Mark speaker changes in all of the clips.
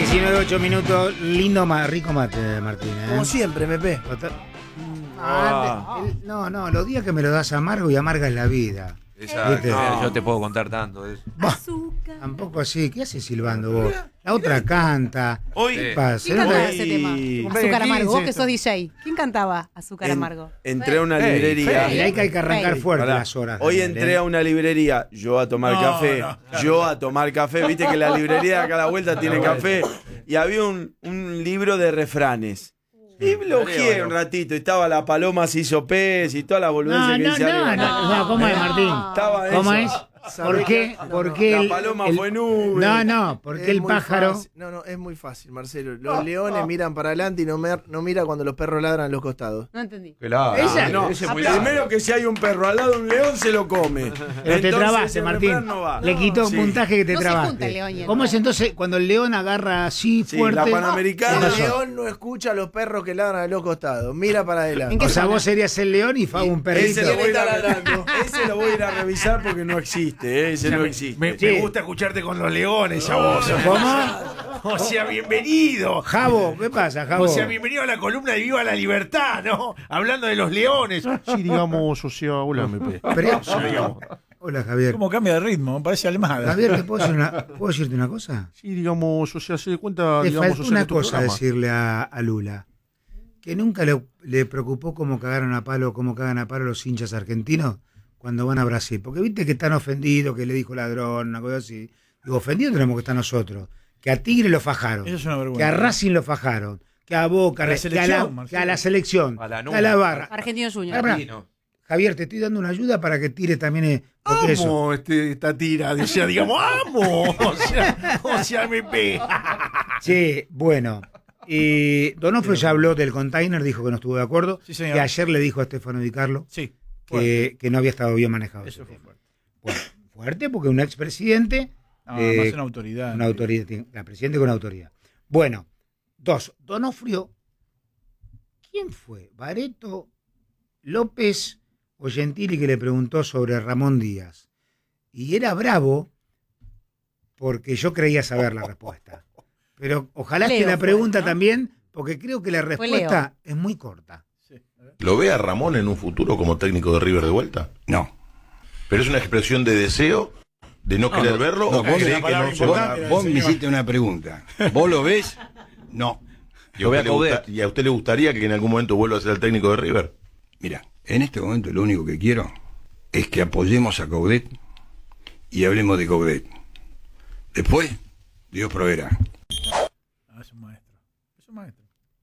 Speaker 1: 19:08, lindo, rico mate, Martín.
Speaker 2: Como siempre, MP.
Speaker 1: No, los días que me lo das amargo y amarga es la vida.
Speaker 3: Exacto. No, yo te puedo contar tanto de eso.
Speaker 1: Tampoco así. ¿Qué haces silbando vos? La otra canta.
Speaker 3: Hoy,
Speaker 1: ¿Qué pasa?
Speaker 4: ¿Quién cantaba ese tema? Azúcar Amargo. Vos que sos DJ. ¿Quién cantaba Azúcar Amargo?
Speaker 2: Entré a una librería.
Speaker 1: Y hay que arrancar fuerte las horas.
Speaker 2: Hoy entré a una librería, yo a tomar café. Yo a tomar café. Viste que la librería acá a la vuelta tiene café. Y había un libro de refranes. Y bloqueé un ratito. Y estaba La paloma se hizo pez y toda la boludez que dice arriba.
Speaker 1: No, ¿cómo es, Martín?
Speaker 2: Estaba
Speaker 1: ¿Cómo
Speaker 2: eso.
Speaker 1: es? ¿Por qué? Porque
Speaker 2: la paloma fue nube.
Speaker 1: No, porque el pájaro.
Speaker 5: No, es muy fácil, Marcelo. Los leones miran para adelante y no mira cuando los perros ladran a los costados.
Speaker 4: No entendí.
Speaker 3: claro.
Speaker 2: Primero que si hay un perro al lado de un león se lo come.
Speaker 1: Pero te trabaste, Martín. Le quitó un puntaje que te
Speaker 4: No se
Speaker 1: trabaste.
Speaker 4: junta el león y el
Speaker 1: ¿Cómo es entonces cuando el león agarra así fuerte?
Speaker 2: La Panamericana.
Speaker 5: El león no escucha a los perros que ladran a los costados. Mira para adelante.
Speaker 1: O sea, vos serías el león y Fago un perrito.
Speaker 2: Ese lo voy a ir a revisar porque no existe. Ese no existe.
Speaker 6: Me gusta escucharte con los leones a vos.
Speaker 1: ¿Cómo?
Speaker 6: O sea, bienvenido.
Speaker 1: Javo, ¿qué pasa, Javo?
Speaker 6: O sea, bienvenido a la columna de Viva la Libertad, ¿no? Hablando de los leones. Sí, digamos, o sea, hola, MP.
Speaker 1: Hola, Javier.
Speaker 6: ¿Cómo cambia de ritmo? Parece Almada.
Speaker 1: Javier, ¿te puedo decirte una cosa?
Speaker 6: Sí, digamos, o sea, se cuenta,
Speaker 1: Te
Speaker 6: digamos,
Speaker 1: faltó
Speaker 6: o sea,
Speaker 1: una
Speaker 6: que tu
Speaker 1: cosa
Speaker 6: programa.
Speaker 1: decirle a Lula. Que nunca le preocupó cómo cagan a palo los hinchas argentinos cuando van a Brasil. Porque viste que están ofendidos, que le dijo ladrón, una cosa así. Digo, ofendidos tenemos que estar nosotros. Que a Tigre lo fajaron.
Speaker 6: Eso es una vergüenza.
Speaker 1: Que a Racing lo fajaron. Que a Boca, que a la selección.
Speaker 3: A la
Speaker 1: que a la barra.
Speaker 4: Argentino Junior.
Speaker 1: Ahora, Javier, te estoy dando una ayuda para que Tigre también porque eso.
Speaker 6: Amo esta tira, o sea, digamos, amo. O sea, MP.
Speaker 1: Sí, bueno. Donofrio ya habló del container, dijo que no estuvo de acuerdo.
Speaker 6: Sí, señor.
Speaker 1: Que ayer le dijo a Stefano Di Carlo
Speaker 6: Sí.
Speaker 1: que no había estado bien manejado.
Speaker 6: Eso fue fuerte.
Speaker 1: Bueno, fuerte porque un expresidente.
Speaker 6: Más una autoridad.
Speaker 1: Una autoridad, la presidente con autoridad. Bueno, Donofrio. ¿Quién fue? ¿Bareto, López o Gentili que le preguntó sobre Ramón Díaz? Y era bravo porque yo creía saber la respuesta. Pero ojalá que la pregunta también, porque creo que la respuesta es muy corta.
Speaker 7: ¿Lo ve a Ramón en un futuro como técnico de River de vuelta?
Speaker 8: No.
Speaker 7: ¿Pero es una expresión de deseo? ¿De no querer verlo? ¿O cree que no se va a...
Speaker 8: Vos me hiciste una pregunta. ¿Vos lo ves? No.
Speaker 7: ¿Y a usted le gustaría que en algún momento vuelva a ser el técnico de River?
Speaker 8: Mira, en este momento lo único que quiero es que apoyemos a Coudet y hablemos de Coudet. Después, Dios proveerá.
Speaker 6: Es un maestro. Es un maestro.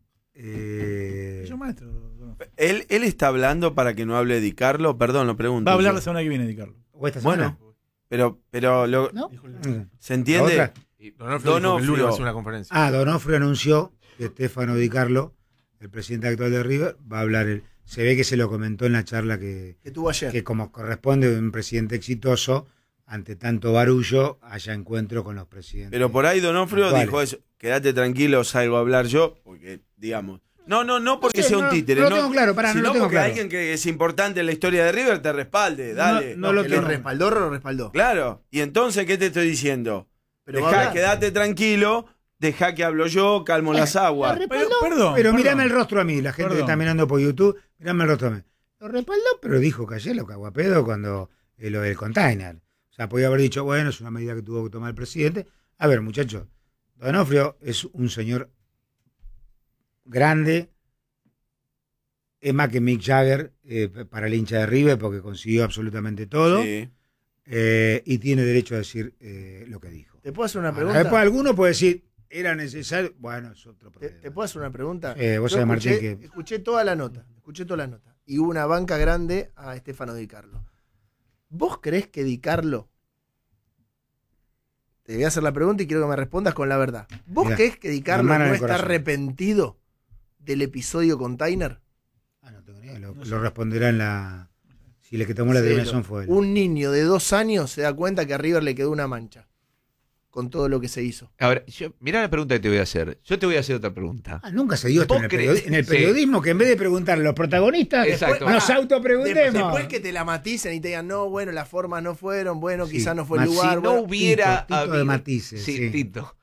Speaker 2: Es
Speaker 6: un maestro.
Speaker 2: Él está hablando para que no hable de Di Carlo. Perdón, lo pregunto.
Speaker 6: Va a hablar la semana que viene, Di Carlo.
Speaker 1: ¿O esta semana?
Speaker 2: Bueno, pero
Speaker 1: ¿no?
Speaker 2: ¿Se entiende?
Speaker 3: Donofrio va a hacer una conferencia.
Speaker 1: Donofrio anunció que Stefano Di Carlo, el presidente actual de River, va a hablar. Se ve que se lo comentó en la charla que
Speaker 5: tuvo ayer.
Speaker 1: Que como corresponde a un presidente exitoso, ante tanto barullo, haya encuentro con los presidentes.
Speaker 2: Pero por ahí Donofrio dijo eso. Quédate tranquilo, salgo a hablar yo, porque, digamos... No porque sea un títere.
Speaker 1: No lo tengo claro,
Speaker 2: sino
Speaker 1: no lo tengo
Speaker 2: porque
Speaker 1: claro.
Speaker 2: Alguien que es importante en la historia de River te respalde, dale.
Speaker 5: ¿Lo respaldó o lo respaldó?
Speaker 2: Claro. Y entonces, ¿qué te estoy diciendo?
Speaker 5: Pero
Speaker 2: quédate tranquilo, deja que hablo yo, calmo las aguas.
Speaker 1: Pero mírame el rostro a mí, la gente que está mirando por YouTube, mírame el rostro a mí. Lo respaldó, pero dijo que ayer lo cagó a pedo cuando lo del container. O sea, podía haber dicho, bueno, es una medida que tuvo que tomar el presidente. A ver, muchachos, Donofrio es un señor grande, es más que Mick Jagger para el hincha de River porque consiguió absolutamente todo.
Speaker 2: Sí.
Speaker 1: Y tiene derecho a decir lo que dijo.
Speaker 5: ¿Te puedo hacer una pregunta?
Speaker 1: Después alguno puede decir, era necesario. Bueno, es otro problema.
Speaker 5: ¿Te puedo hacer una pregunta?
Speaker 1: Vos sabés, Martín, que...
Speaker 5: Escuché toda la nota. Y hubo una banca grande a Stefano Di Carlo. ¿Vos creés que Di Carlo... Te voy a hacer la pregunta y quiero que me respondas con la verdad. ¿Vos creés que Di Carlo no está arrepentido del episodio Container?
Speaker 1: No tengo ni idea. Lo responderá en la... Si el que tomó la determinación fue él.
Speaker 5: Un niño de 2 años se da cuenta que a River le quedó una mancha con todo lo que se hizo.
Speaker 3: Ahora, mirá la pregunta que te voy a hacer. Yo te voy a hacer otra pregunta.
Speaker 1: Nunca se dio esto en el periodismo, que en vez de preguntarle a los protagonistas, nos autopreguntemos.
Speaker 5: Después que te la maticen y te digan, no, bueno, las formas no fueron, bueno, quizás no fue el lugar.
Speaker 3: Si no hubiera
Speaker 1: Tito de matices.
Speaker 3: Sí, Tito.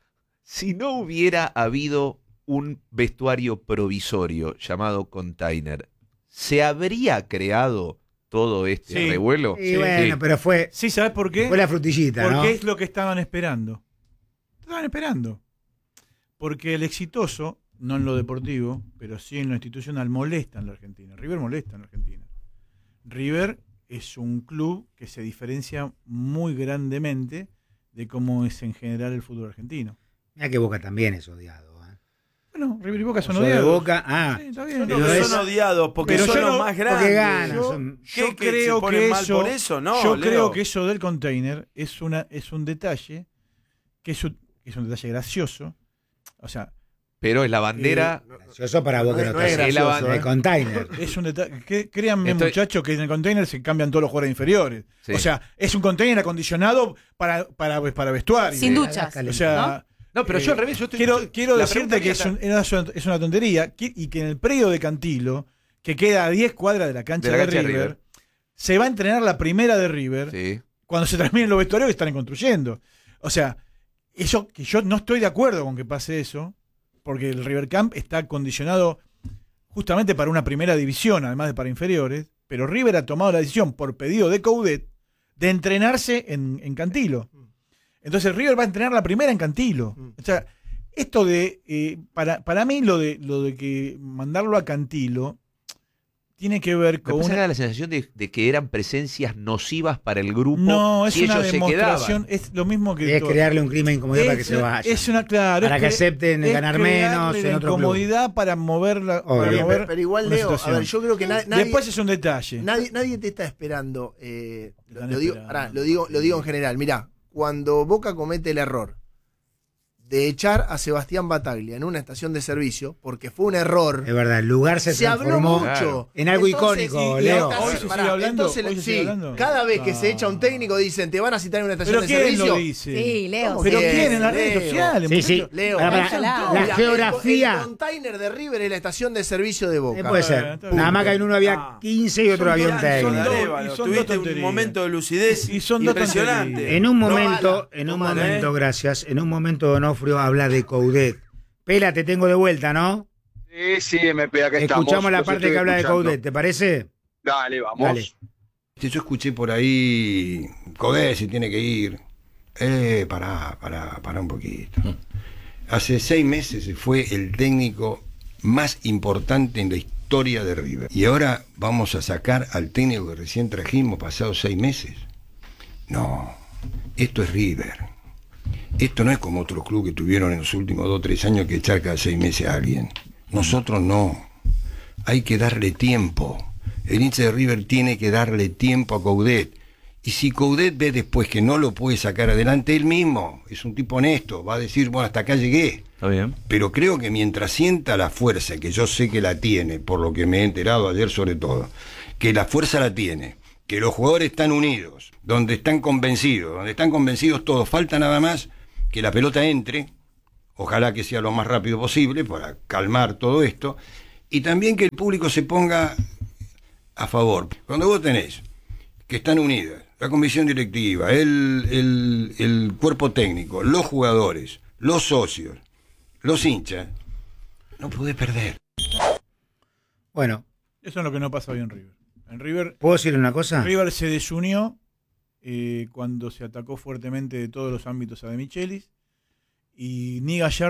Speaker 3: Si no hubiera habido un vestuario provisorio llamado Container, ¿se habría creado todo este revuelo?
Speaker 1: Y bueno, pero fue.
Speaker 6: Sí, ¿sabes por qué?
Speaker 1: Fue la frutillita,
Speaker 6: Porque
Speaker 1: ¿no?
Speaker 6: es lo que estaban esperando. Estaban esperando. Porque el exitoso, no en lo deportivo, pero sí en lo institucional, molesta en la Argentina. River molesta en la Argentina. River es un club que se diferencia muy grandemente de cómo es en general el fútbol argentino.
Speaker 1: Mira que Boca también es odiado.
Speaker 6: Bueno, River y Boca son
Speaker 1: Soy de
Speaker 6: odiados.
Speaker 1: Boca,
Speaker 6: Sí, está bien.
Speaker 2: Pero son odiados porque
Speaker 6: pero
Speaker 2: son
Speaker 6: yo
Speaker 2: los
Speaker 6: no-
Speaker 2: más
Speaker 1: porque
Speaker 2: grandes.
Speaker 1: ganan.
Speaker 6: Yo
Speaker 2: ¿Qué,
Speaker 6: creo
Speaker 2: se ponen
Speaker 6: que
Speaker 2: mal
Speaker 6: eso,
Speaker 2: por eso? No,
Speaker 6: yo
Speaker 2: Leo.
Speaker 6: creo que eso del container es un detalle que es un detalle gracioso. O sea,
Speaker 3: Pero es la bandera.
Speaker 1: Gracioso para vos que no
Speaker 5: no es
Speaker 1: estás en
Speaker 5: gracioso,
Speaker 1: el container.
Speaker 6: es un detalle. Créanme,
Speaker 3: Estoy-
Speaker 6: muchachos, que en el container se cambian todos los jugadores inferiores.
Speaker 3: Sí.
Speaker 6: O sea, es un container acondicionado para vestuario.
Speaker 4: Sin duchas.
Speaker 6: O sea,
Speaker 3: No, pero yo al revés. Yo estoy-
Speaker 6: quiero
Speaker 3: la
Speaker 6: decirte
Speaker 3: pregunta
Speaker 6: que es una tontería y que en el predio de Cantilo, que queda a 10 cuadras de la cancha de, River, se va a entrenar la primera de River
Speaker 3: Sí.
Speaker 6: cuando se terminen los vestuarios que están construyendo. O sea, eso que yo no estoy de acuerdo con que pase eso, porque el River Camp está acondicionado justamente para una primera división, además de para inferiores, pero River ha tomado la decisión, por pedido de Coudet, de entrenarse en Cantilo. Entonces River va a entrenar la primera en Cantilo. O sea, esto de, para mí lo de que mandarlo a Cantilo tiene que ver
Speaker 3: Me
Speaker 6: con
Speaker 3: parece que era la sensación de que eran presencias nocivas para el grupo.
Speaker 6: No, es
Speaker 3: si
Speaker 6: una
Speaker 3: ellos se
Speaker 6: demostración,
Speaker 3: quedaban.
Speaker 6: es lo mismo que
Speaker 1: Es
Speaker 6: todo.
Speaker 1: crearle un clima de incomodidad para que se vaya.
Speaker 6: Es una, claro,
Speaker 1: Para
Speaker 6: es
Speaker 1: que
Speaker 6: cre-
Speaker 1: acepten
Speaker 6: es
Speaker 1: ganar
Speaker 6: crearle
Speaker 1: menos en
Speaker 6: la
Speaker 1: otro club.
Speaker 6: incomodidad para moverla.
Speaker 1: Obvio.
Speaker 6: Para
Speaker 1: Bien,
Speaker 6: mover
Speaker 5: Pero igual,
Speaker 6: una
Speaker 5: Leo,
Speaker 6: situación.
Speaker 5: a ver, yo creo que nadie,
Speaker 6: Después es un detalle.
Speaker 5: nadie te está esperando.
Speaker 6: Están
Speaker 5: Lo digo,
Speaker 6: esperando.
Speaker 5: pará, lo digo en general. Mirá, cuando Boca comete el error de echar a Sebastián Bataglia en una estación de servicio, porque fue un error.
Speaker 1: Es verdad, el lugar se
Speaker 5: habló
Speaker 1: transformó
Speaker 5: mucho
Speaker 1: en algo
Speaker 5: Entonces,
Speaker 1: icónico,
Speaker 5: y
Speaker 1: Leo.
Speaker 5: esta-
Speaker 6: Hoy se sigue
Speaker 5: pará,
Speaker 6: hablando,
Speaker 5: entonces,
Speaker 6: hoy se sigue
Speaker 5: sí,
Speaker 6: hablando.
Speaker 5: cada vez que
Speaker 6: No.
Speaker 5: se echa un técnico dicen te van a citar en una estación
Speaker 6: ¿Pero
Speaker 5: de
Speaker 6: quién
Speaker 5: servicio.
Speaker 6: lo dice?
Speaker 4: Sí, Leo.
Speaker 5: ¿Cómo
Speaker 6: ¿Pero
Speaker 5: que
Speaker 6: quién en las redes
Speaker 5: Leo?
Speaker 6: sociales?
Speaker 1: Sí, sí.
Speaker 6: muchachos?
Speaker 5: Leo,
Speaker 1: Pará,
Speaker 4: Cállala.
Speaker 1: la geografía.
Speaker 5: El container de River es la estación de servicio de Boca.
Speaker 1: Puede ser.
Speaker 6: está bien.
Speaker 1: Nada más que en uno había 15 y otro había un
Speaker 6: son
Speaker 1: técnico.
Speaker 6: dos-
Speaker 2: Arévalo,
Speaker 6: y son
Speaker 2: tuviste
Speaker 6: dos
Speaker 2: un
Speaker 6: tonterías.
Speaker 2: momento de lucidez
Speaker 6: Y son dos
Speaker 2: impresionante.
Speaker 6: tonterías.
Speaker 1: En un
Speaker 5: No
Speaker 1: momento,
Speaker 5: mala,
Speaker 1: gracias, en un momento Donofrio habla de Coudet. Pela, te tengo de vuelta, ¿no?
Speaker 9: Sí, MP, acá estamos.
Speaker 1: Escuchamos la
Speaker 9: Los
Speaker 1: parte
Speaker 9: estoy
Speaker 1: que habla de
Speaker 9: escuchando.
Speaker 1: Coudet, ¿te parece?
Speaker 9: Dale, vamos.
Speaker 1: Dale.
Speaker 8: Yo escuché por ahí, Coudet se tiene que ir. Pará un poquito. Hace 6 meses se fue el técnico más importante en la historia de River. Y ahora vamos a sacar al técnico que recién trajimos pasados 6 meses. No, esto es River. Esto no es como otros clubes que tuvieron en los últimos 2 o 3 años que echar cada 6 meses a alguien. Nosotros no. Hay que darle tiempo. El hincha de River tiene que darle tiempo a Coudet. Y si Coudet ve después que no lo puede sacar adelante él mismo, es un tipo honesto, va a decir, bueno, hasta acá llegué.
Speaker 3: Está bien.
Speaker 8: Pero creo que mientras sienta la fuerza, que yo sé que la tiene, por lo que me he enterado ayer sobre todo, que la fuerza la tiene, que los jugadores están unidos, donde están convencidos todos, falta nada más que la pelota entre, ojalá que sea lo más rápido posible para calmar todo esto, y también que el público se ponga a favor. Cuando vos tenés que están unidas, la comisión directiva, el cuerpo técnico, los jugadores, los socios, los hinchas, no podés perder.
Speaker 1: Bueno,
Speaker 6: Eso es lo que no pasa hoy en River. En River,
Speaker 1: ¿puedo decir una cosa?
Speaker 6: River se desunió cuando se atacó fuertemente de todos los ámbitos a De Michelis y ni Gallardo